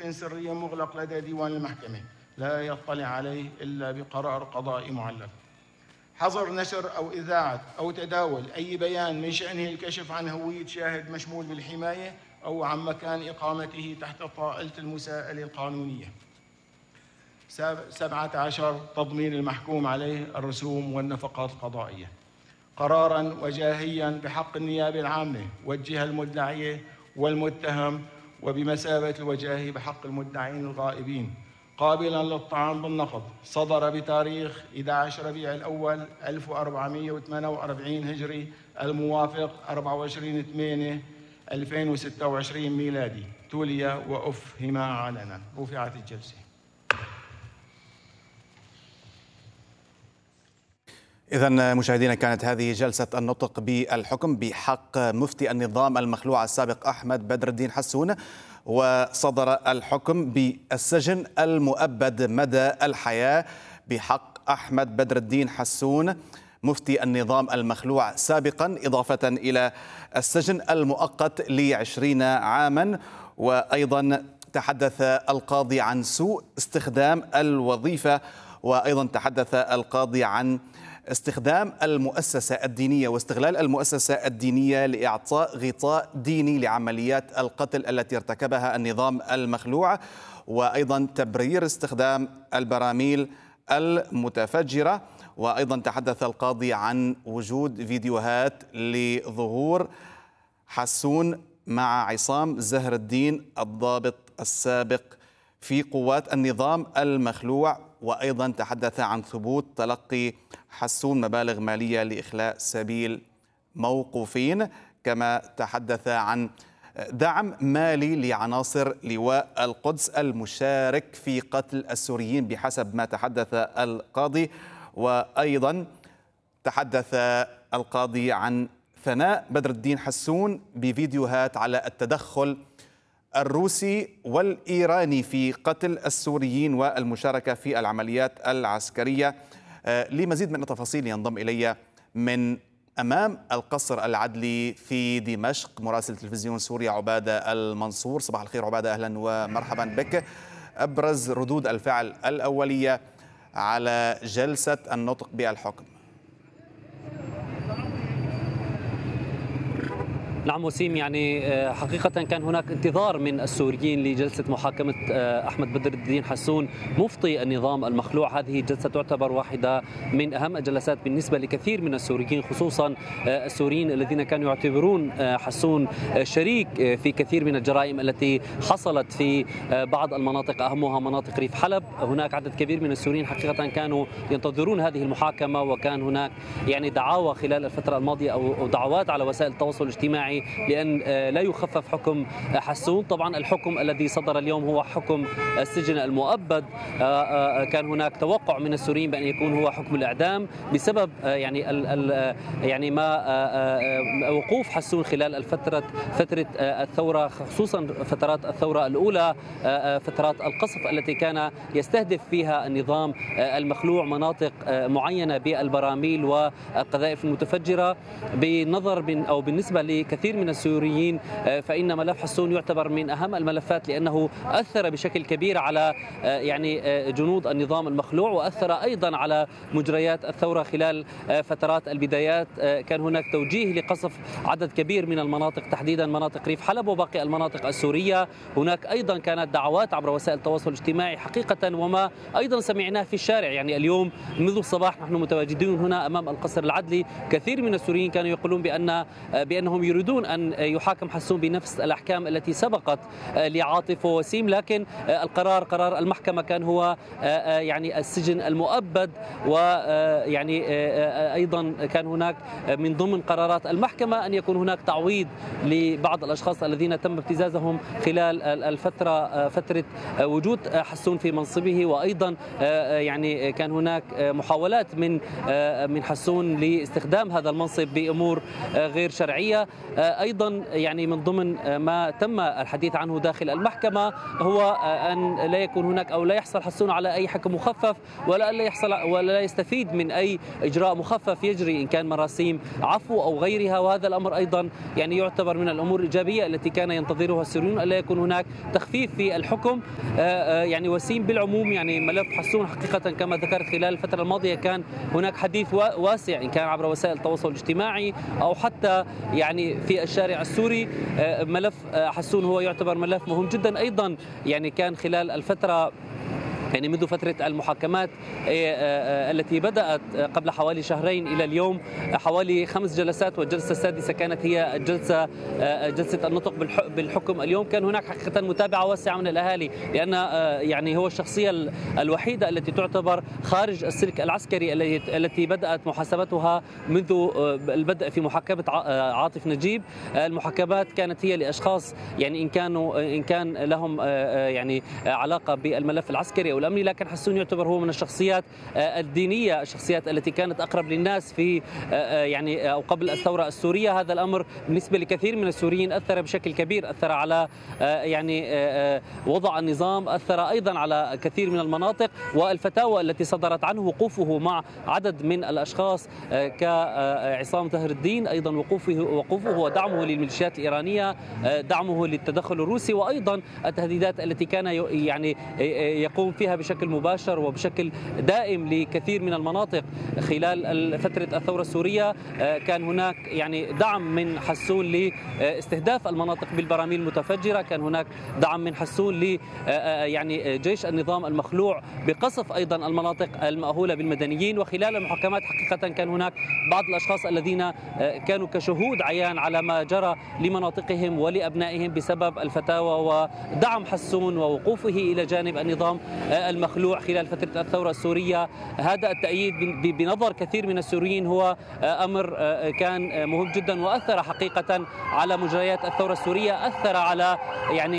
سري مغلق لدى ديوان المحكمة لا يطلع عليه إلا بقرار قضائي معلل. حظر نشر أو إذاعة أو تداول أي بيان من شأنه الكشف عن هوية شاهد مشمول بالحماية أو عن مكان إقامته تحت طائلة المساءلة القانونية. 17 تضمين المحكوم عليه الرسوم والنفقات القضائية. قراراً وجاهياً بحق النيابة العامة والجهة المدعية والمتهم وبمثابة الوجاهي بحق المدعين الغائبين، قابلاً للطعن بالنقض، صدر بتاريخ 11 ربيع الأول 1448 هجري الموافق 24/8/2026 ميلادي. تولي وأفهم علنا. رفعت الجلسة. إذن مشاهدينا، كانت هذه جلسة النطق بالحكم بحق مفتي النظام المخلوع السابق أحمد بدر الدين حسون، وصدر الحكم بالسجن المؤبد مدى الحياة بحق أحمد بدر الدين حسون مفتي النظام المخلوع سابقا، إضافة إلى السجن المؤقت ل20 عاما. وأيضا تحدث القاضي عن سوء استخدام الوظيفة، وأيضا تحدث القاضي عن استخدام المؤسسة الدينية واستغلال المؤسسة الدينية لإعطاء غطاء ديني لعمليات القتل التي ارتكبها النظام المخلوع، وأيضا تبرير استخدام البراميل المتفجرة. وأيضا تحدث القاضي عن وجود فيديوهات لظهور حسون مع عصام زهر الدين الضابط السابق في قوات النظام المخلوع، وأيضا تحدث عن ثبوت تلقي حسون مبالغ مالية لإخلاء سبيل موقوفين، كما تحدث عن دعم مالي لعناصر لواء القدس المشارك في قتل السوريين بحسب ما تحدث القاضي. وأيضا تحدث القاضي عن ثناء بدر الدين حسون بفيديوهات على التدخل الروسي والإيراني في قتل السوريين والمشاركة في العمليات العسكرية. لمزيد من التفاصيل ينضم إلي من أمام القصر العدلي في دمشق مراسل تلفزيون سوريا عبادة المنصور. صباح الخير عبادة، أهلا ومرحبا بك. أبرز ردود الفعل الأولية على جلسة النطق بالحكم. نعم وسيم، يعني حقيقة كان هناك انتظار من السوريين لجلسة محاكمة أحمد بدر الدين حسون مفتي النظام المخلوع. هذه الجلسة تعتبر واحدة من أهم الجلسات بالنسبة لكثير من السوريين، خصوصا السوريين الذين كانوا يعتبرون حسون شريك في كثير من الجرائم التي حصلت في بعض المناطق، أهمها مناطق ريف حلب. هناك عدد كبير من السوريين حقيقة كانوا ينتظرون هذه المحاكمة، وكان هناك يعني دعاوى خلال الفترة الماضية أو دعوات على وسائل التواصل الاجتماعي لأن لا يخفف حكم حسون. طبعا الحكم الذي صدر اليوم هو حكم السجن المؤبد. كان هناك توقع من السوريين بأن يكون هو حكم الإعدام بسبب يعني ما وقوف حسون خلال فترة الثورة، خصوصا فترات الثورة الأولى، فترات القصف التي كان يستهدف فيها النظام المخلوع مناطق معينة بالبراميل والقذائف المتفجرة. بالنسبة لكثير من السوريين فإن ملف حسون يعتبر من أهم الملفات، لأنه أثر بشكل كبير على يعني جنود النظام المخلوع، وأثر أيضا على مجريات الثورة خلال فترات البدايات. كان هناك توجيه لقصف عدد كبير من المناطق، تحديدا مناطق ريف حلب وباقي المناطق السورية. هناك أيضا كانت دعوات عبر وسائل التواصل الاجتماعي حقيقة، وما أيضا سمعناه في الشارع. يعني اليوم منذ الصباح نحن متواجدين هنا أمام القصر العدلي، كثير من السوريين كانوا يقولون بأنهم يريدون أن يحاكم حسون بنفس الأحكام التي سبقت لعاطف ووسيم، لكن قرار المحكمة كان هو يعني السجن المؤبد. ويعني أيضا كان هناك من ضمن قرارات المحكمة أن يكون هناك تعويض لبعض الأشخاص الذين تم ابتزازهم خلال فترة وجود حسون في منصبه. وأيضا يعني كان هناك محاولات من حسون لاستخدام هذا المنصب بأمور غير شرعية. أيضا يعني من ضمن ما تم الحديث عنه داخل المحكمة هو أن لا يكون هناك أو لا يحصل حسون على أي حكم مخفف ولا يستفيد من أي إجراء مخفف يجري، إن كان مراسيم عفو أو غيرها. وهذا الأمر أيضا يعني يعتبر من الأمور الإيجابية التي كان ينتظرها السوريون، ألا يكون هناك تخفيف في الحكم. يعني وسيم بالعموم يعني ملف حسون حقيقة كما ذكرت خلال الفترة الماضية كان هناك حديث واسع، إن كان عبر وسائل التواصل الاجتماعي أو حتى يعني في الشارع السوري. ملف حسون هو يعتبر ملف مهم جدا. أيضا يعني كان خلال الفترة يعني منذ فترة المحاكمات التي بدأت قبل حوالي شهرين إلى اليوم حوالي 5 جلسات، والجلسة السادسة كانت هي جلسة النطق بالحكم اليوم. كان هناك حقيقة متابعة واسعة من الأهالي، لأن يعني هو الشخصية الوحيدة التي تعتبر خارج السلك العسكري التي بدأت محاسبتها منذ البدء في محاكمة عاطف نجيب. المحاكمات كانت هي لأشخاص يعني إن كان لهم يعني علاقة بالملف العسكري الأمني، لكن حسون يعتبر هو من الشخصيات الدينية، الشخصيات التي كانت أقرب للناس في يعني أو قبل الثورة السورية. هذا الأمر بالنسبة لكثير من السوريين أثر بشكل كبير، أثر على يعني وضع النظام، أثر أيضا على كثير من المناطق. والفتاوى التي صدرت عنه، وقوفه مع عدد من الأشخاص كعصام طاهر الدين، أيضا وقوفه ودعمه للميليشيات الإيرانية، دعمه للتدخل الروسي، وأيضا التهديدات التي كان يعني يقوم فيها بشكل مباشر وبشكل دائم لكثير من المناطق خلال فترة الثورة السورية. كان هناك يعني دعم من حسون لاستهداف المناطق بالبراميل المتفجرة، كان هناك دعم من حسون ل يعني جيش النظام المخلوع بقصف أيضا المناطق المأهولة بالمدنيين. وخلال المحاكمات حقيقة كان هناك بعض الأشخاص الذين كانوا كشهود عيان على ما جرى لمناطقهم ولأبنائهم بسبب الفتاوى ودعم حسون ووقوفه إلى جانب النظام المخلوع خلال فترة الثورة السورية. هذا التأييد بنظر كثير من السوريين هو أمر كان مهم جدا، وأثر حقيقة على مجريات الثورة السورية، أثر على يعني